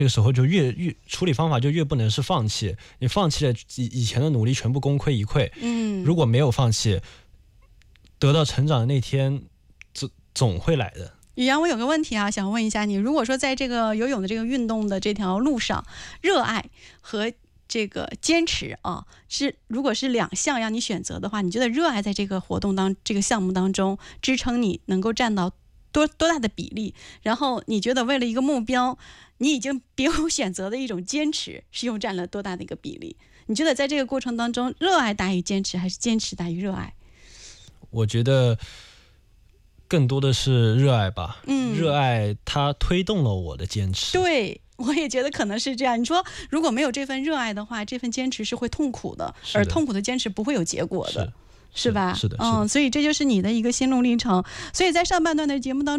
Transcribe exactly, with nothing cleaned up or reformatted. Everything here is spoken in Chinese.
这个时候就越越处理方法就越不能是放弃，你放弃了以以前的努力全部功亏一篑。 嗯， 如果没有放弃，得到成长的那天总总会来的。 宇阳，我有个问题啊，想问一下你，如果说在这个游泳的这个运动的这条路上，热爱和这个坚持啊，是如果是两项让你选择的话，你觉得热爱在这个活动当这个项目当中支撑你能够占到多多大的比例？然后你觉得为了一个目标，你已经别无选择的一种坚持是又占了多大的一个比例？你觉得在这个过程当中，热爱大于坚持，还是坚持大于热爱？ 我觉得更多的是热爱吧， 嗯， 热爱它推动了我的坚持。 对，我也觉得可能是这样。你说如果没有这份热爱的话，这份坚持是会痛苦的， 是的， 而痛苦的坚持不会有结果的， 是是吧？ 是的， 嗯，所以这就是你的一个心路历程。所以在上半段的节目当中。